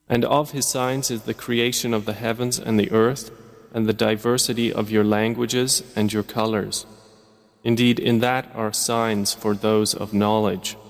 And of His signs is the creation of the heavens and the earth, and the diversity of your languages and your colors. Indeed, in that are signs for those of knowledge.